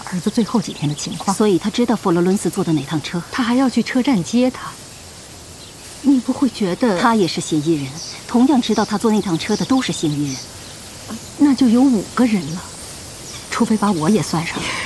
儿子最后几天的情况， 所以他知道佛罗伦斯坐的哪趟车， 他还要去车站接他。你不会觉得他也是嫌疑人，同样知道他坐那趟车的都是嫌疑人， 那就有5个人了，除非把我也算上。